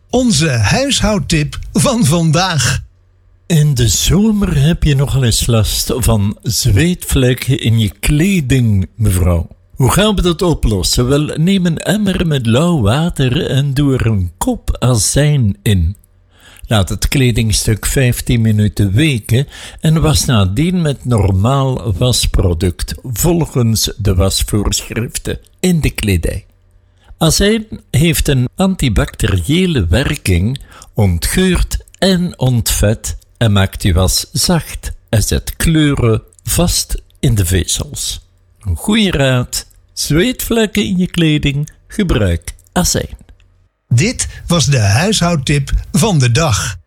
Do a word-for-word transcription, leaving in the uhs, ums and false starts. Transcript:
Onze huishoudtip van vandaag. In de zomer heb je nogal eens last van zweetvlekken in je kleding, mevrouw. Hoe gaan we dat oplossen? Wel, neem een emmer met lauw water en doe er een kop azijn in. Laat het kledingstuk vijftien minuten weken en was nadien met normaal wasproduct volgens de wasvoorschriften in de kledij. Azijn heeft een antibacteriële werking, ontgeurt en ontvet en maakt je was zacht en zet kleuren vast in de vezels. Een goede raad: zweetvlekken in je kleding, gebruik azijn. Dit was de huishoudtip van de dag.